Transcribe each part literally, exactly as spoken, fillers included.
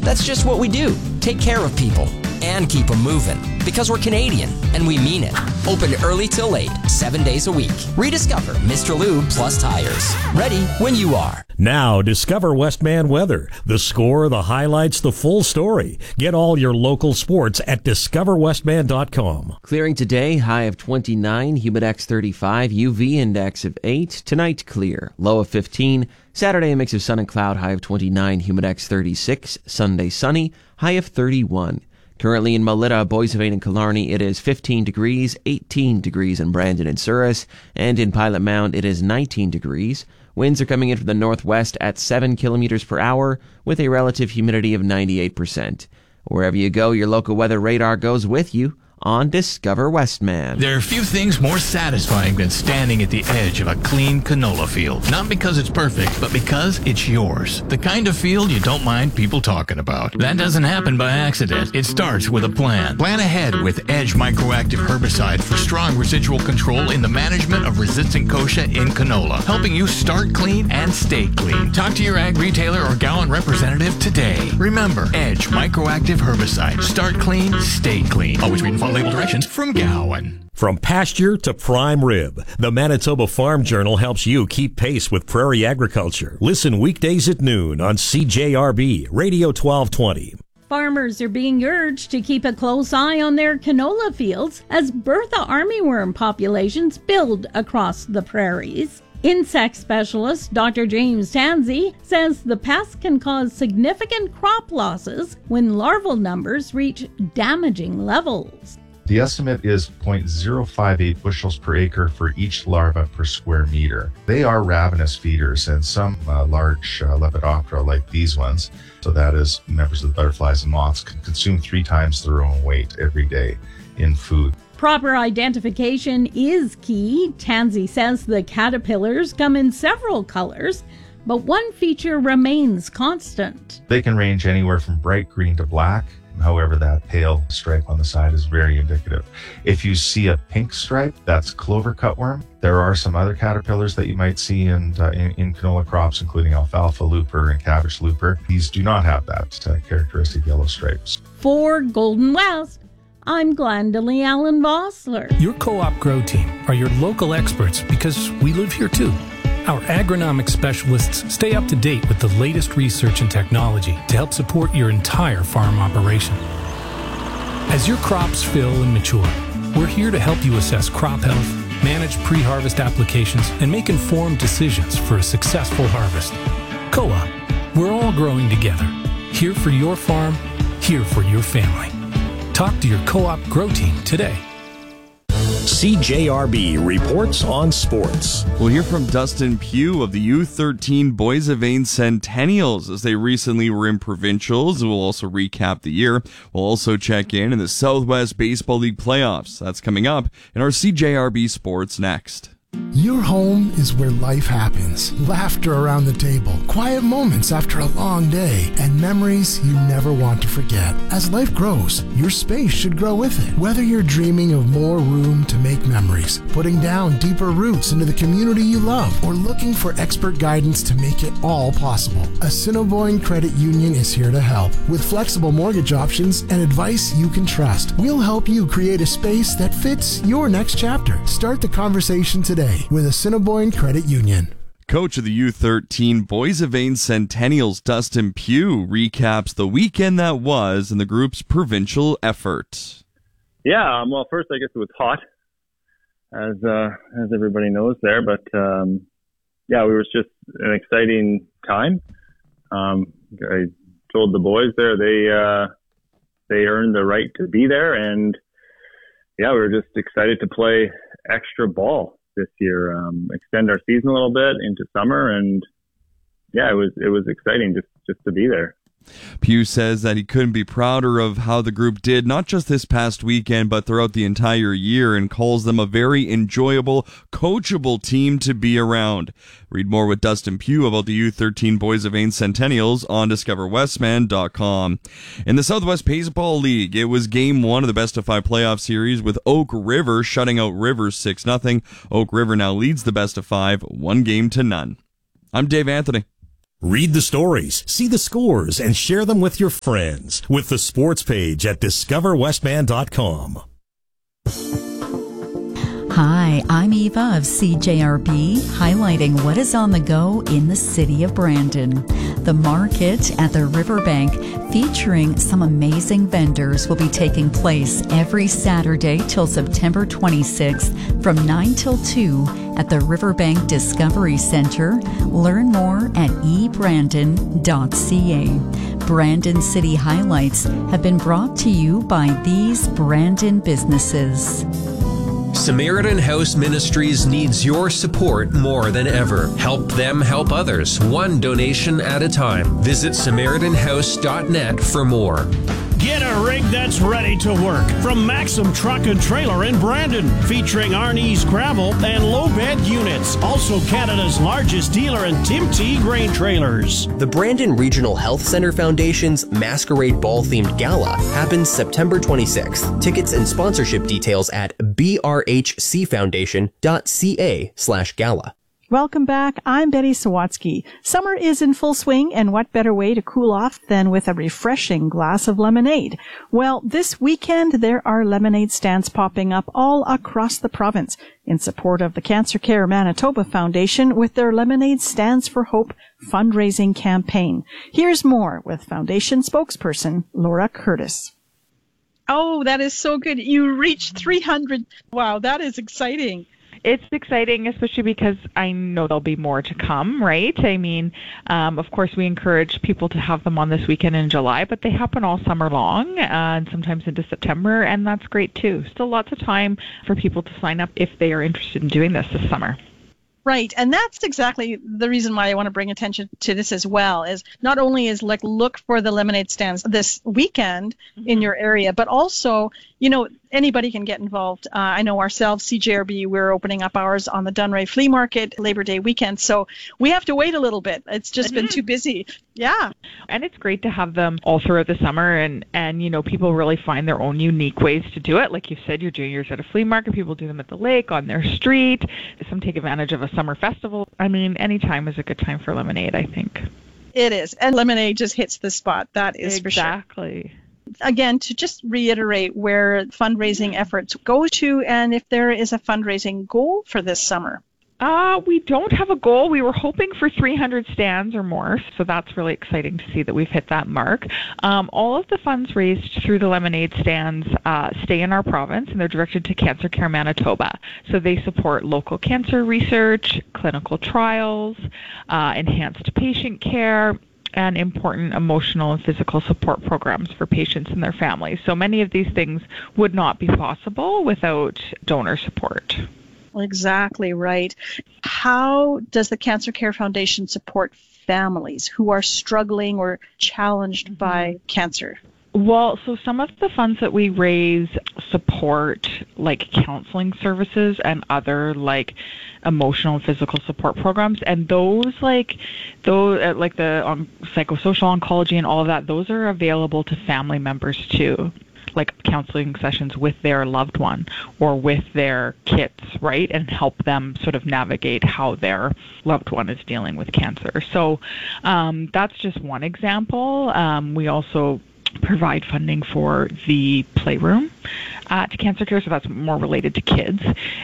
That's just what we do. Take care of people and keep them moving. Because we're Canadian, and we mean it. Open early till late, seven days a week. Rediscover Mister Lube Plus Tires. Ready when you are. Now, discover Westman weather. The score, the highlights, the full story. Get all your local sports at discover westman dot com. Clearing today, high of twenty-nine, humidex thirty-five, U V index of eight. Tonight, clear, low of fifteen. Saturday, a mix of sun and cloud, high of twenty-nine, humidex thirty-six. Sunday, sunny, high of thirty-one. Currently in Melita, Boissevain and Killarney, it is fifteen degrees, eighteen degrees in Brandon and Souris, and in Pilot Mound, it is nineteen degrees. Winds are coming in from the northwest at seven kilometers per hour with a relative humidity of ninety-eight percent. Wherever you go, your local weather radar goes with you on Discover Westman. There are few things more satisfying than standing at the edge of a clean canola field. Not because it's perfect, but because it's yours. The kind of field you don't mind people talking about. That doesn't happen by accident. It starts with a plan. Plan ahead with Edge Microactive Herbicide for strong residual control in the management of resistant kochia in canola, helping you start clean and stay clean. Talk to your ag retailer or Gowan representative today. Remember, Edge Microactive Herbicide. Start clean, stay clean. Always read and follow label directions from Gowan. From pasture to prime rib, the Manitoba Farm Journal helps you keep pace with prairie agriculture. Listen weekdays at noon on C J R B, Radio twelve twenty. Farmers are being urged to keep a close eye on their canola fields as Bertha armyworm populations build across the prairies. Insect specialist Doctor James Tansey says the pest can cause significant crop losses when larval numbers reach damaging levels. The estimate is zero point zero five eight bushels per acre for each larva per square meter. They are ravenous feeders, and some uh, large uh, Lepidoptera, like these ones, so that is members of the butterflies and moths, can consume three times their own weight every day in food. Proper identification is key. Tansey says the caterpillars come in several colors, but one feature remains constant. They can range anywhere from bright green to black. However, that pale stripe on the side is very indicative. If you see a pink stripe, that's clover cutworm. There are some other caterpillars that you might see in, uh, in, in canola crops, including alfalfa looper and cabbage looper. These do not have that uh, characteristic yellow stripes. For Golden West, I'm Glendalee Allen Vossler. Your co-op grow team are your local experts because we live here too. Our agronomic specialists stay up to date with the latest research and technology to help support your entire farm operation. As your crops fill and mature, we're here to help you assess crop health, manage pre-harvest applications, and make informed decisions for a successful harvest. Co-op, we're all growing together. Here for your farm, here for your family. Talk to your co-op grow team today. C J R B reports on sports. We'll hear from Dustin Pugh of the U thirteen Boissevain Centennials as they recently were in provincials. We'll also recap the year. We'll also check in in the Southwest Baseball League playoffs. That's coming up in our C J R B Sports next. Your home is where life happens. Laughter around the table, quiet moments after a long day, and memories you never want to forget. As life grows, your space should grow with it. Whether you're dreaming of more room to make memories, putting down deeper roots into the community you love, or looking for expert guidance to make it all possible, Assiniboine Credit Union is here to help. With flexible mortgage options and advice you can trust, we'll help you create a space that fits your next chapter. Start the conversation today with Assiniboine Credit Union. Coach of the U thirteen Boissevain Centennials, Dustin Pugh, recaps the weekend that was in the group's provincial effort. Yeah, um, well, first I guess it was hot, as uh, as everybody knows there, but um, yeah, it was just an exciting time. Um, I told the boys there they uh, they earned the right to be there, and yeah, we were just excited to play extra ball this year, um, extend our season a little bit into summer, and yeah, it was it was exciting just just to be there. Pugh says that he couldn't be prouder of how the group did, not just this past weekend, but throughout the entire year, and calls them a very enjoyable, coachable team to be around. Read more with Dustin Pugh about the U thirteen Boissevain Centennials on discover westman dot com. In the Southwest Baseball League, it was game one of the best of five playoff series with Oak River shutting out Rivers six nothing. Oak River now leads the best of five, one game to none. I'm Dave Anthony. Read the stories, see the scores, and share them with your friends with the sports page at discover westman dot com. Hi, I'm Eva of C J R B, highlighting what is on the go in the city of Brandon. The market at the Riverbank, featuring some amazing vendors, will be taking place every Saturday till September twenty-sixth from nine till two at the Riverbank Discovery Center. Learn more at e brandon dot c a. Brandon City Highlights have been brought to you by these Brandon businesses. Samaritan House Ministries needs your support more than ever. Help them help others, one donation at a time. Visit samaritan house dot net for more. Get a rig that's ready to work from Maxim Truck and Trailer in Brandon, featuring Arnie's gravel and low bed units. Also Canada's largest dealer in Tim T grain trailers. The Brandon Regional Health Center Foundation's Masquerade Ball themed gala happens September twenty-sixth. Tickets and sponsorship details at b r h c foundation dot c a slash gala. Welcome back. I'm Betty Sawatsky. Summer is in full swing, and what better way to cool off than with a refreshing glass of lemonade? Well, this weekend there are lemonade stands popping up all across the province in support of the Cancer Care Manitoba Foundation with their Lemonade Stands for Hope fundraising campaign. Here's more with Foundation spokesperson Laura Curtis. Oh, that is so good. You reached three hundred. Wow, that is exciting. It's exciting, especially because I know there'll be more to come, right? I mean, um, of course, we encourage people to have them on this weekend in July, but they happen all summer long uh, and sometimes into September, and that's great too. Still lots of time for people to sign up if they are interested in doing this this summer. Right, and that's exactly the reason why I want to bring attention to this as well, is not only is like look for the lemonade stands this weekend mm-hmm. in your area, but also, you know, anybody can get involved. Uh, I know ourselves, C J R B, we're opening up ours on the Dunray Flea Market Labor Day weekend, so we have to wait a little bit. It's just mm-hmm. been too busy. Yeah. And it's great to have them all throughout the summer, and, and, you know, people really find their own unique ways to do it. Like you said, you're doing yours at a flea market. People do them at the lake, on their street. Some take advantage of a summer festival. I mean, any time is a good time for lemonade, I think. It is. And lemonade just hits the spot. That is exactly. for sure. Exactly. Again, to just reiterate where fundraising efforts go to and if there is a fundraising goal for this summer. Uh, we don't have a goal. We were hoping for three hundred stands or more, so that's really exciting to see that we've hit that mark. Um, all of the funds raised through the lemonade stands uh, stay in our province, and they're directed to Cancer Care Manitoba. So they support local cancer research, clinical trials, uh, enhanced patient care, and important emotional and physical support programs for patients and their families. So many of these things would not be possible without donor support. Exactly right. How does the Cancer Care Foundation support families who are struggling or challenged mm-hmm. by cancer? Well, so some of the funds that we raise support like counseling services and other like emotional and physical support programs, and those like those like the um, psychosocial oncology and all of that, those are available to family members too, like counseling sessions with their loved one or with their kids, right? And help them sort of navigate how their loved one is dealing with cancer. So um, that's just one example. Um, we also provide funding for the playroom at Cancer Care, so that's more related to kids,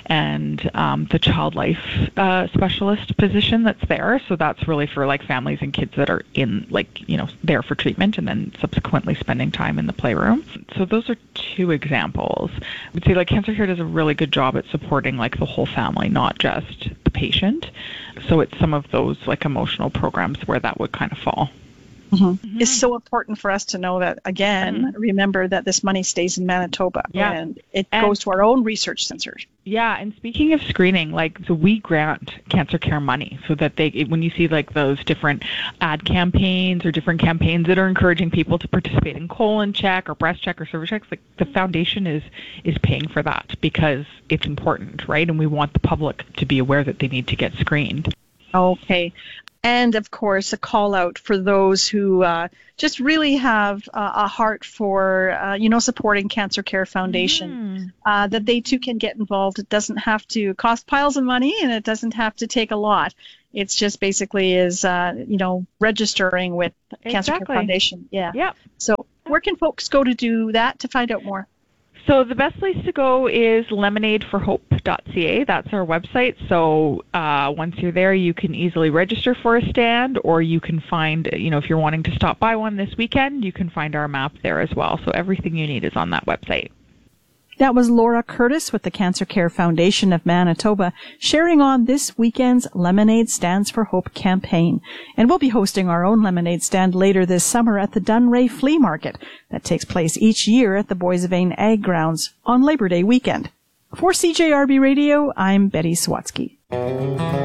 and um, the child life uh, specialist position that's there. So that's really for like families and kids that are in like, you know, there for treatment and then subsequently spending time in the playroom. So those are two examples. I would say like Cancer Care does a really good job at supporting like the whole family, not just the patient. So it's some of those like emotional programs where that would kind of fall. Mm-hmm. Mm-hmm. It's so important for us to know that, again, mm-hmm. remember that this money stays in Manitoba yeah. and it and, goes to our own research centers. Yeah, and speaking of screening, like, so we grant Cancer Care money so that they, when you see like those different ad campaigns or different campaigns that are encouraging people to participate in colon check or breast check or cervix checks, like the foundation is is paying for that because it's important, right? And we want the public to be aware that they need to get screened. Okay. And, of course, a call out for those who uh, just really have uh, a heart for, uh, you know, supporting Cancer Care Foundation, mm. uh, that they too can get involved. It doesn't have to cost piles of money and it doesn't have to take a lot. It's just basically is, uh, you know, registering with Cancer Care Exactly. Foundation. Yeah. Yep. So where can folks go to do that to find out more? So the best place to go is lemonade for hope dot c a. That's our website. So uh, once you're there, you can easily register for a stand, or you can find, you know, if you're wanting to stop by one this weekend, you can find our map there as well. So everything you need is on that website. That was Laura Curtis with the Cancer Care Foundation of Manitoba sharing on this weekend's Lemonade Stands for Hope campaign. And we'll be hosting our own lemonade stand later this summer at the Dunray Flea Market that takes place each year at the Boissevain Ag Grounds on Labor Day weekend. For C J R B Radio, I'm Betty Swatsky.